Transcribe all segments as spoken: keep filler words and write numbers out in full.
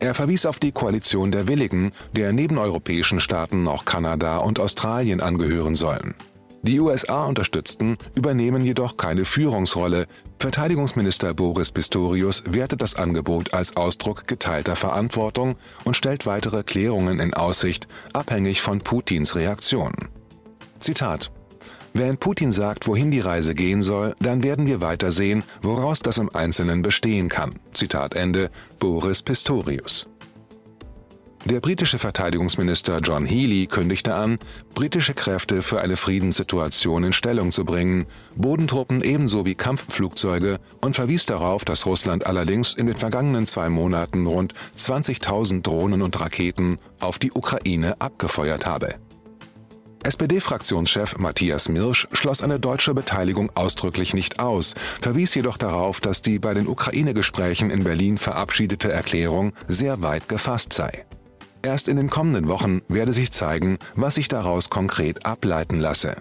Er verwies auf die Koalition der Willigen, der neben europäischen Staaten auch Kanada und Australien angehören sollen. Die U S A unterstützten, übernehmen jedoch keine Führungsrolle. Verteidigungsminister Boris Pistorius wertet das Angebot als Ausdruck geteilter Verantwortung und stellt weitere Klärungen in Aussicht, abhängig von Putins Reaktion. Zitat: Wenn Putin sagt, wohin die Reise gehen soll, dann werden wir weiter sehen, woraus das im Einzelnen bestehen kann. Zitat Ende, Boris Pistorius. Der britische Verteidigungsminister John Healey kündigte an, britische Kräfte für eine Friedenssituation in Stellung zu bringen, Bodentruppen ebenso wie Kampfflugzeuge, und verwies darauf, dass Russland allerdings in den vergangenen zwei Monaten rund zwanzigtausend Drohnen und Raketen auf die Ukraine abgefeuert habe. S P D-Fraktionschef Matthias Mirsch schloss eine deutsche Beteiligung ausdrücklich nicht aus, verwies jedoch darauf, dass die bei den Ukraine-Gesprächen in Berlin verabschiedete Erklärung sehr weit gefasst sei. Erst in den kommenden Wochen werde sich zeigen, was sich daraus konkret ableiten lasse.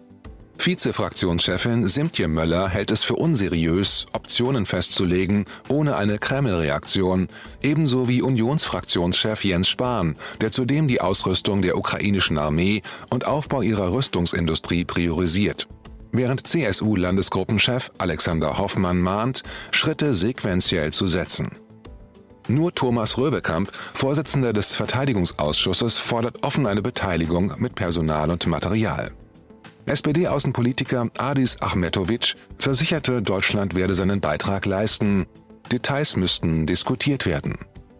Vize-Fraktionschefin Simtje Möller hält es für unseriös, Optionen festzulegen, ohne eine Kreml-Reaktion, ebenso wie Unionsfraktionschef Jens Spahn, der zudem die Ausrüstung der ukrainischen Armee und Aufbau ihrer Rüstungsindustrie priorisiert. Während C S U-Landesgruppenchef Alexander Hoffmann mahnt, Schritte sequenziell zu setzen. Nur Thomas Röwekamp, Vorsitzender des Verteidigungsausschusses, fordert offen eine Beteiligung mit Personal und Material. S P D-Außenpolitiker Adis Achmetovic versicherte, Deutschland werde seinen Beitrag leisten. Details müssten diskutiert werden.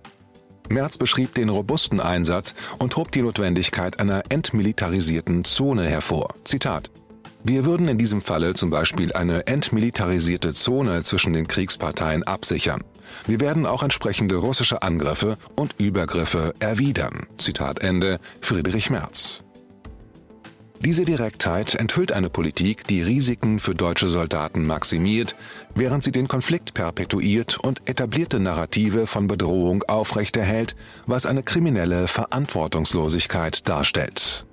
Merz beschrieb den robusten Einsatz und hob die Notwendigkeit einer entmilitarisierten Zone hervor. Zitat: Wir würden in diesem Falle zum Beispiel eine entmilitarisierte Zone zwischen den Kriegsparteien absichern. Wir werden auch entsprechende russische Angriffe und Übergriffe erwidern. Zitat Ende, Friedrich Merz. Diese Direktheit enthüllt eine Politik, die Risiken für deutsche Soldaten maximiert, während sie den Konflikt perpetuiert und etablierte Narrative von Bedrohung aufrechterhält, was eine kriminelle Verantwortungslosigkeit darstellt.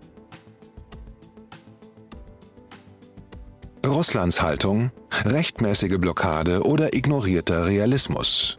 Russlands Haltung: rechtmäßige Blockade oder ignorierter Realismus.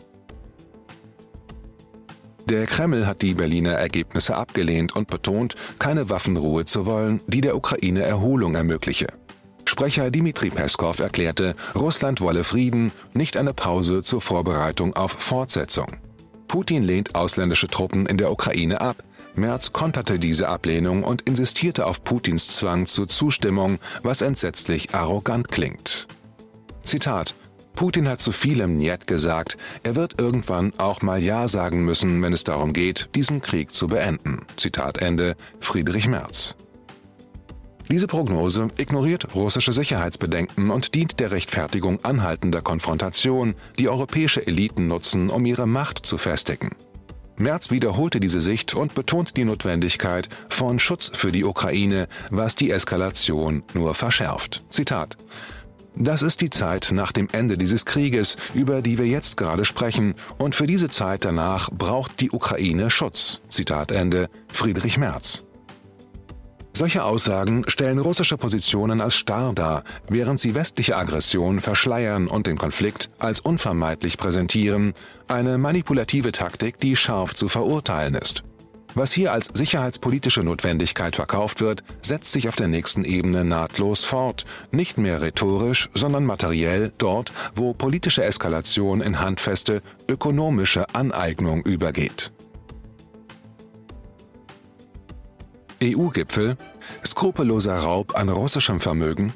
Der Kreml hat die Berliner Ergebnisse abgelehnt und betont, keine Waffenruhe zu wollen, die der Ukraine Erholung ermögliche. Sprecher Dmitri Peskow erklärte, Russland wolle Frieden, nicht eine Pause zur Vorbereitung auf Fortsetzung. Putin lehnt ausländische Truppen in der Ukraine ab. Merz konterte diese Ablehnung und insistierte auf Putins Zwang zur Zustimmung, was entsetzlich arrogant klingt. Zitat: Putin hat zu vielem Njet gesagt, er wird irgendwann auch mal Ja sagen müssen, wenn es darum geht, diesen Krieg zu beenden. Zitat Ende, Friedrich Merz. Diese Prognose ignoriert russische Sicherheitsbedenken und dient der Rechtfertigung anhaltender Konfrontation, die europäische Eliten nutzen, um ihre Macht zu festigen. Merz wiederholte diese Sicht und betont die Notwendigkeit von Schutz für die Ukraine, was die Eskalation nur verschärft. Zitat: Das ist die Zeit nach dem Ende dieses Krieges, über die wir jetzt gerade sprechen, und für diese Zeit danach braucht die Ukraine Schutz. Zitat Ende, Friedrich Merz. Solche Aussagen stellen russische Positionen als starr dar, während sie westliche Aggression verschleiern und den Konflikt als unvermeidlich präsentieren, eine manipulative Taktik, die scharf zu verurteilen ist. Was hier als sicherheitspolitische Notwendigkeit verkauft wird, setzt sich auf der nächsten Ebene nahtlos fort, nicht mehr rhetorisch, sondern materiell dort, wo politische Eskalation in handfeste ökonomische Aneignung übergeht. E U-Gipfel: skrupelloser Raub an russischem Vermögen?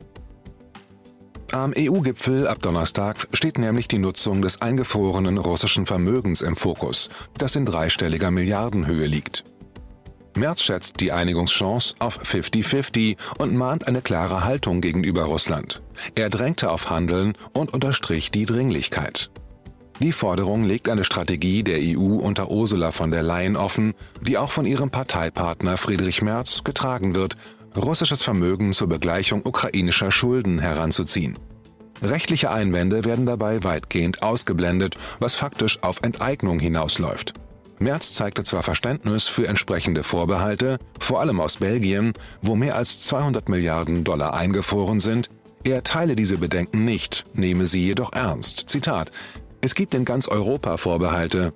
Am E U-Gipfel ab Donnerstag steht nämlich die Nutzung des eingefrorenen russischen Vermögens im Fokus, das in dreistelliger Milliardenhöhe liegt. Merz schätzt die Einigungschance auf fünfzig fünfzig und mahnt eine klare Haltung gegenüber Russland. Er drängte auf Handeln und unterstrich die Dringlichkeit. Die Forderung legt eine Strategie der E U unter Ursula von der Leyen offen, die auch von ihrem Parteipartner Friedrich Merz getragen wird, russisches Vermögen zur Begleichung ukrainischer Schulden heranzuziehen. Rechtliche Einwände werden dabei weitgehend ausgeblendet, was faktisch auf Enteignung hinausläuft. Merz zeigte zwar Verständnis für entsprechende Vorbehalte, vor allem aus Belgien, wo mehr als zweihundert Milliarden Dollar eingefroren sind, er teile diese Bedenken nicht, nehme sie jedoch ernst. Zitat: Es gibt in ganz Europa Vorbehalte,